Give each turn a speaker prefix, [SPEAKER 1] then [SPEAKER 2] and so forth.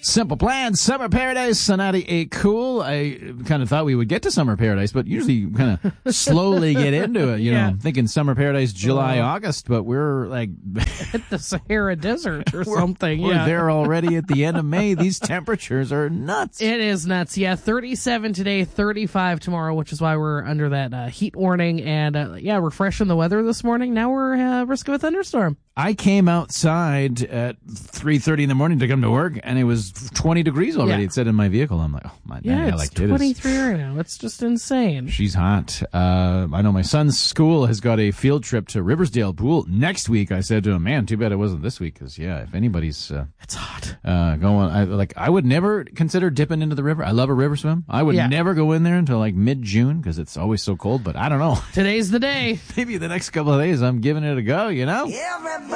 [SPEAKER 1] Simple Plan, Summer Paradise, on 98 Cool. I kind of thought we would get to Summer Paradise, but usually you kind of slowly get into it. You know, I'm thinking Summer Paradise, July, August, but we're like
[SPEAKER 2] at the Sahara Desert or something.
[SPEAKER 1] We're there already at the end of May. These temperatures are nuts.
[SPEAKER 2] It is nuts. Yeah, 37 today, 35 tomorrow, which is why we're under that heat warning. And refreshing the weather this morning. Now we're risk of a thunderstorm.
[SPEAKER 1] I came outside at 3:30 in the morning to come to work, and it was 20 degrees already. It said in my vehicle. I'm like, oh my god!
[SPEAKER 2] Yeah, it's 23 right now. It's just insane.
[SPEAKER 1] She's hot. I know my son's school has got a field trip to Riversdale Pool next week. I said to him, "Man, too bad it wasn't this week, because if anybody's
[SPEAKER 2] it's hot
[SPEAKER 1] going, I would never consider dipping into the river. I love a river swim. I would never go in there until like mid-June because it's always so cold. But I don't know.
[SPEAKER 2] Today's the day.
[SPEAKER 1] Maybe the next couple of days I'm giving it a go. You know."
[SPEAKER 3] Everybody